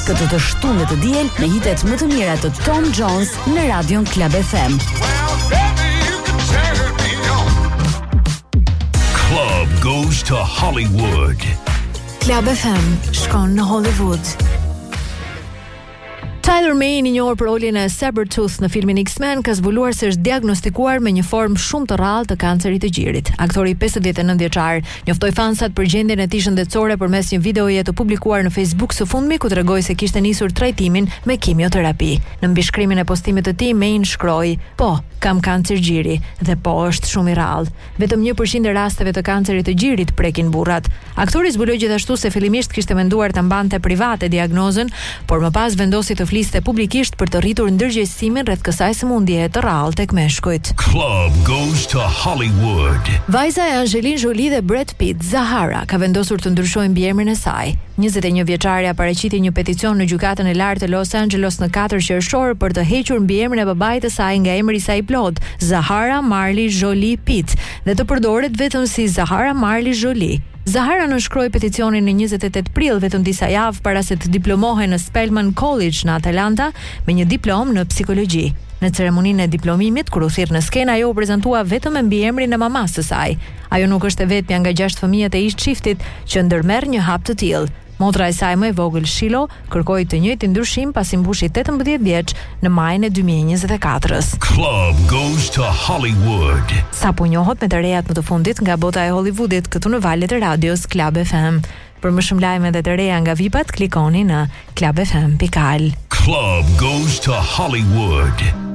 këtë të shtunë të diel me hitet më të mira të Tom Jones në Radion Club FM. Club goes to Hollywood. Club FM shkon në Hollywood. Tyler Mane, i njohur për rolin e Sabretooth në filmin X-Men, ka zbuluar se është diagnostikuar me një formë shumë të rrallë të kancerit të gjirit. Aktori 59 vjeçar njoftoi fansat për gjendjen e tij shëndetësore përmes një videoje të publikuar në Facebook së fundmi ku tregoi se kishte nisur trajtimin me kimioterapi. Në mbishkrimin e postimit të tij, Mane shkroi: "Po, kam kancer gjiri dhe po është shumë i rrallë. Vetëm 1% e rasteve të kancerit të gjirit prekin burrat." Aktori zbuloi gjithashtu se fillimisht kishte menduar ta mbante private diagnozën, por më pas vendosi të fliste publikisht për të rritur ndërgjegjësimin rreth kësaj sëmundjeje të rrallë tek meshkujt. Club goes to Hollywood. Vajza e Angelina Jolie dhe Brad Pitt, Zahara, ka vendosur të ndryshojë mbiemrin e saj. 21 vjeçaria paraqiti një peticion në gjykatën e lartë të Los Angeles në 4 qershor për të hequr mbiemrin e babait të saj nga emri i saj plot, Zahara Marley Jolie Pitt, dhe të përdoret vetëm si Zahara Marley Jolie. Zahara nënshkroi peticionin në 28 prill, vetëm disa javë para se të diplomohej në Spelman College në Atlanta me një diplomë në psikologji. Në ceremoninë e diplomimit, kur u thirr në skenë, ajo u prezantua vetëm me mbiemrin e mamas së saj. Ajo nuk është e vetmja nga 6 fëmijët e ish çiftit që ndërmerr një hap të tillë. Motra e saj më e vogël, Shilo, kërkoi të njëjtin ndryshim pasi mbushi 18 vjeç në majin e 2024-s. Club goes to Hollywood. Sapo njohot me të rejat më të fundit nga bota e Hollywoodit këtu në valët e radios Club FM. Për më shumë lajme dhe të reja nga VIP-at, klikoni në clubfm.al. Club goes to Hollywood.